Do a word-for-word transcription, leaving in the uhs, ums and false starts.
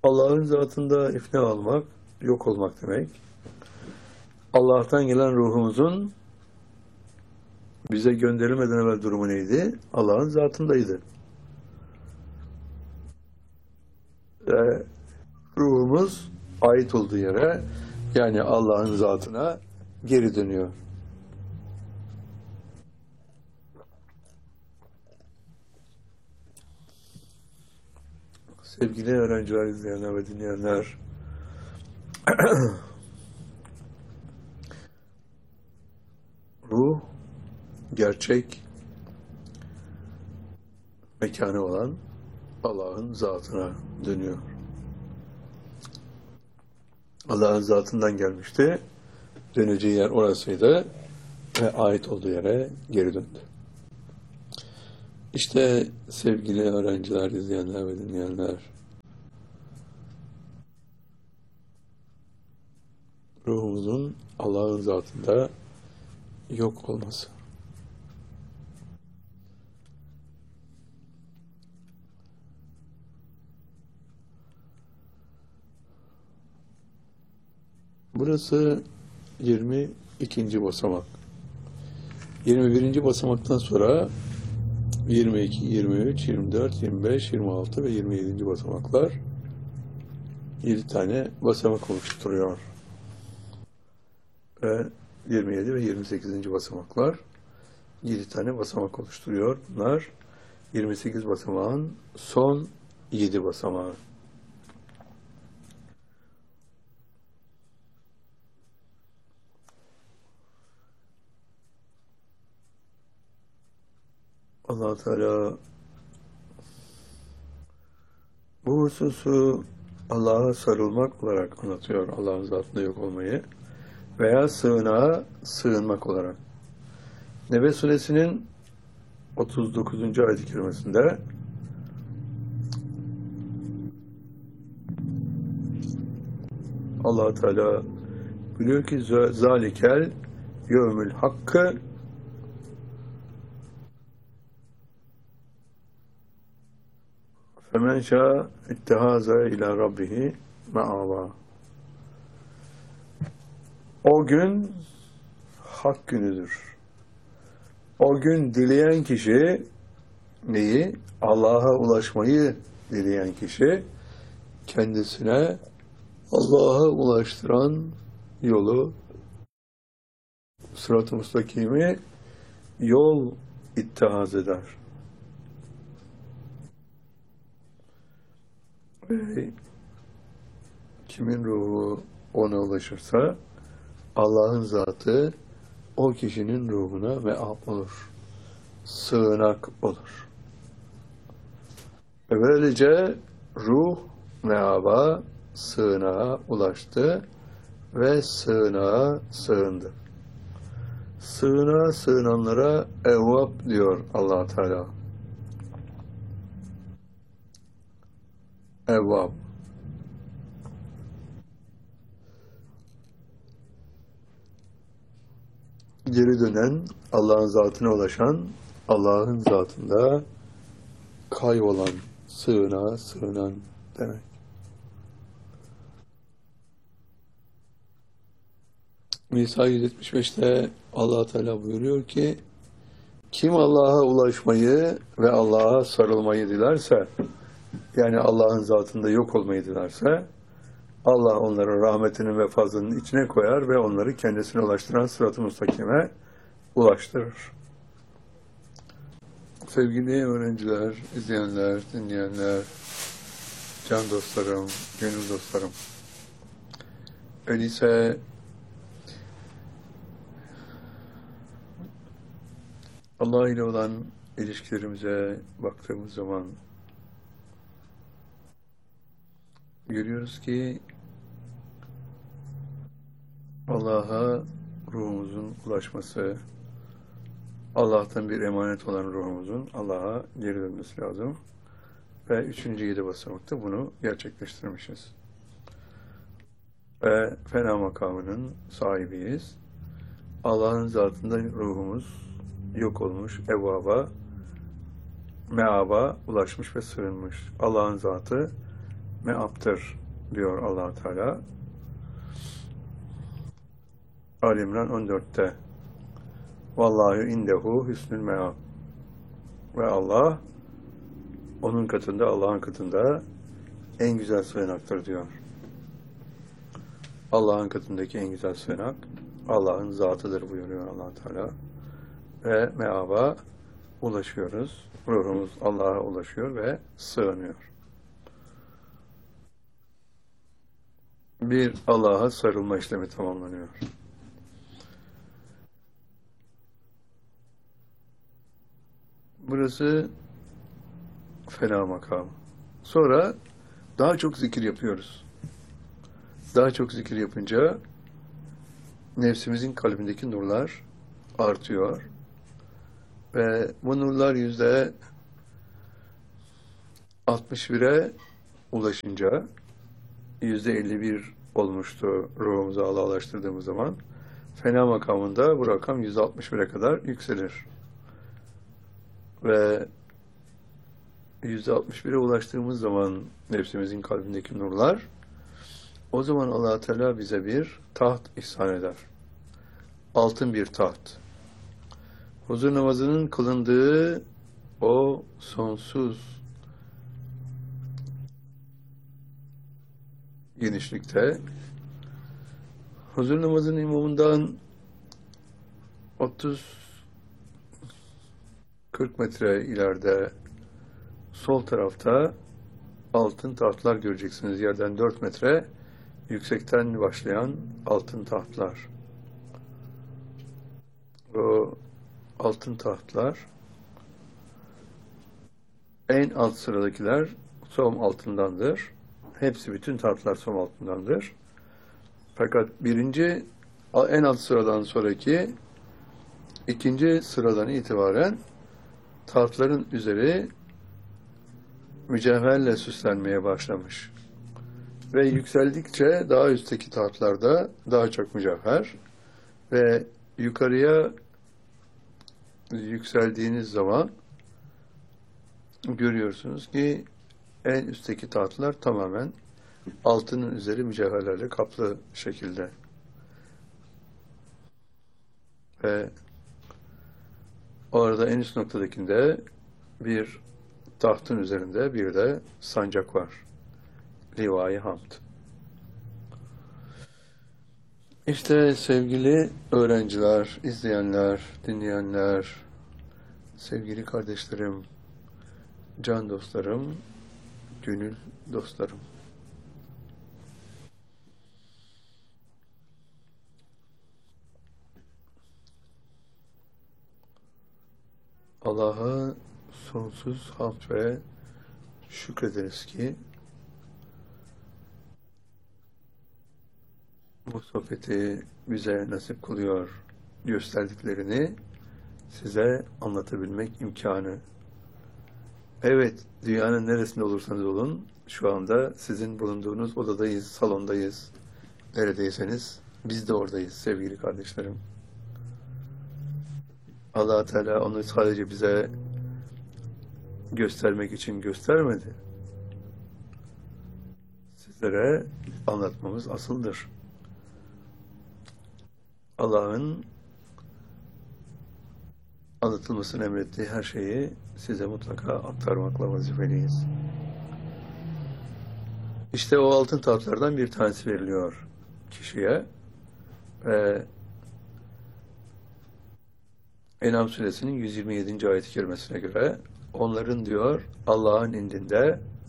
Allah'ın zatında ifna olmak, yok olmak demek. Allah'tan gelen ruhumuzun bize gönderilmeden evvel durumu neydi? Allah'ın zatındaydı. Ve ruhumuz ait olduğu yere, yani Allah'ın zatına geri dönüyor. Sevgili öğrenciler, izleyenler ve dinleyenler, ruh, gerçek mekanı olan Allah'ın zatına dönüyor. Allah'ın zatından gelmişti, döneceği yer orasıydı ve ait olduğu yere geri döndü. İşte sevgili öğrenciler, izleyenler ve dinleyenler, ruhumuzun Allah'ın zatında yok olması. Burası yirmi ikinci basamak. yirmi birinci basamaktan sonra yirmi iki, yirmi üç, yirmi dört, yirmi beş, yirmi altı ve yirmi yedinci basamaklar yedi tane basamak oluşturuyor. Ve yirmi yedi ve yirmi sekizinci basamaklar yedi tane basamak oluşturuyor. Bunlar yirmi sekiz basamağın son yedi basamağı. Allah Teala bu hususu Allah'a sarılmak olarak anlatıyor, Allah'ın zatında yok olmayı veya sığınağa sığınmak olarak. Nebe Suresinin otuz dokuzuncu ayet-i kerimesinde Allah Teala biliyor ki zalikel yevmül hakkı femen şâ ittehaza ila rabbihi me'ava. O gün hak günüdür. O gün dileyen kişi neyi? Allah'a ulaşmayı dileyen kişi kendisine Allah'a ulaştıran yolu, sırat-ı müstakimi yol ittihaz eder. Ve kimin ruhu ona ulaşırsa Allah'ın zatı o kişinin ruhuna me'ab olur, sığınak olur. Ve böylece ruh me'aba, sığınağa ulaştı ve sığınağa sığındı. Sığınağa sığınanlara evvab diyor Allah Teala. Evvab. Geri dönen, Allah'ın zatına ulaşan, Allah'ın zatında kaybolan, sığınağa sığınan demek. Nisa yüz yetmiş beşte Allah Teala buyuruyor ki, kim Allah'a ulaşmayı ve Allah'a sarılmayı dilerse, yani Allah'ın zatında yok olmayı dilerse, Allah onları rahmetinin ve fazlının içine koyar ve onları kendisine ulaştıran sırat-ı müstakime ulaştırır. Sevgili öğrenciler, izleyenler, dinleyenler, can dostlarım, gönül dostlarım, öyleyse Allah ile olan ilişkilerimize baktığımız zaman görüyoruz ki Allah'a ruhumuzun ulaşması, Allah'tan bir emanet olan ruhumuzun Allah'a geri dönmesi lazım. Ve üçüncü yedi basamakta bunu gerçekleştirmişiz. Ve fena makamının sahibiyiz. Allah'ın zatında ruhumuz yok olmuş, evvaba, meaba ulaşmış ve sığınmış. Allah'ın zatı meaptır diyor Allah Teala. Ali İmran on dörtte. Vallahu indehu hüsnül meab. Ve Allah onun katında, Allah'ın katında en güzel sığınaktır diyor. Allah'ın katındaki en güzel sığınak Allah'ın zatıdır buyuruyor Allah Teala. Ve meaba ulaşıyoruz. Ruhumuz Allah'a ulaşıyor ve sığınıyor. Bir Allah'a sarılma işlemi tamamlanıyor. Burası fena makam. Sonra daha çok zikir yapıyoruz. Daha çok zikir yapınca nefsimizin kalbindeki nurlar artıyor. Ve bu nurlar yüzde altmış bire ulaşınca yüzde elli bir olmuştu ruhumuzu Allah'a ulaştırdığımız zaman. Fena makamında bu rakam yüzde altmış bire kadar yükselir. Ve yüzde altmış bire ulaştığımız zaman nefsimizin kalbindeki nurlar, o zaman Allah Teala bize bir taht ihsan eder. Altın bir taht. Huzur namazının kılındığı o sonsuz genişlikte, huzur namazının imamından otuz kırk metre ileride sol tarafta altın tahtlar göreceksiniz. Yerden dört metre yüksekten başlayan altın tahtlar. O altın tahtlar en alt sıradakiler som altındandır. Hepsi, bütün tahtlar som altındandır. Fakat birinci, en alt sıradan sonraki ikinci sıradan itibaren tahtların üzeri mücevherle süslenmeye başlamış. Ve yükseldikçe daha üstteki tahtlarda daha çok mücevher ve yukarıya yükseldiğiniz zaman görüyorsunuz ki en üstteki tahtlar tamamen altının üzeri mücevherlerle kaplı şekilde. Ve orada en üst noktadakinde bir tahtın üzerinde bir de sancak var. Liva-i Hamd. İşte sevgili öğrenciler, izleyenler, dinleyenler, sevgili kardeşlerim, can dostlarım, gönül dostlarım. Allah'a sonsuz hamd ve şükrederiz ki bu sohbeti bize nasip kılıyor, gösterdiklerini size anlatabilmek imkanı. Evet, dünyanın neresinde olursanız olun, şu anda sizin bulunduğunuz odadayız, salondayız. Neredeyseniz biz de oradayız sevgili kardeşlerim. Allah Teala onu sadece bize göstermek için göstermedi. Sizlere anlatmamız asıldır. Allah'ın anlatılmasını emrettiği her şeyi size mutlaka aktarmakla vazifeliyiz. İşte o altın tahtlardan bir tanesi veriliyor kişiye ve En'am suresinin yüz yirmi yedinci ayet-i kerimesine göre onların diyor Allah'ın indinde